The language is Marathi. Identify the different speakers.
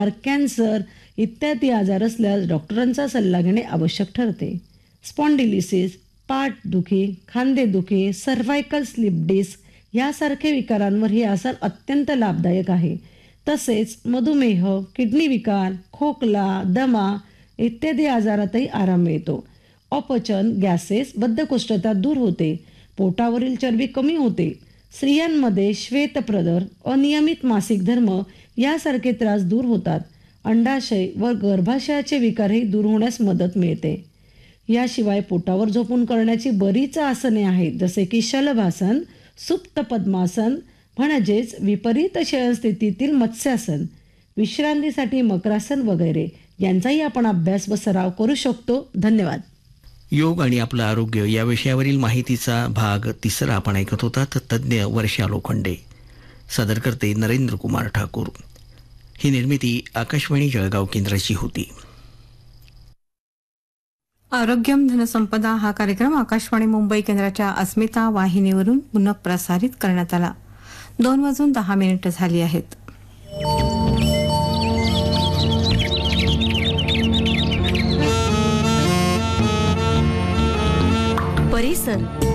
Speaker 1: कॅन्सर इत्यादी आजार असल्यास डॉक्टरांचा सल्ला घेणे आवश्यक ठरते. स्पॉन्डिलिसिस, पाठदुखी, खांदेदुखी, सर्व्हायकल स्लिप डिस्क यासारखे विकारांवर हे आसन अत्यंत लाभदायक आहे. तसेच मधुमेह, किडनी विकार, खोकला, दमा इत्यादी आजारातही आराम मिळतो. अपचन, गॅसेस, बद्धकोष्ठता दूर होते. पोटावरील चरबी कमी होते. स्त्रियांमध्ये श्वेतप्रदर, अनियमित मासिक धर्म यासारखे त्रास दूर होतात. अंडाशय व गर्भाशयाचे विकारही दूर होण्यास मदत मिळते. याशिवाय पोटावर झोपून करण्याची बरीच आसने आहेत, जसे की शलभासन, सुप्त पद्मासन म्हणजेच विपरीत शयनस्थितीतील मत्स्यासन, विश्रांतीसाठी मकरासन वगैरे यांचाही आपण अभ्यास व सराव करू शकतो. धन्यवाद.
Speaker 2: योग आणि आपलं आरोग्य या विषयावरील माहितीचा भाग 3 आपण ऐकत होतात. तज्ज्ञ वर्षा लोखंडे, सादर करते नरेंद्र कुमार ठाकूर. ही निर्मिती आकाशवाणी जळगाव केंद्राची होती.
Speaker 3: आरोग्यम धनसंपदा हा कार्यक्रम आकाशवाणी मुंबई केंद्राच्या अस्मिता वाहिनीवरून पुनः प्रसारित करण्यात आला. 2:10 झाली आहेत.
Speaker 4: परिसर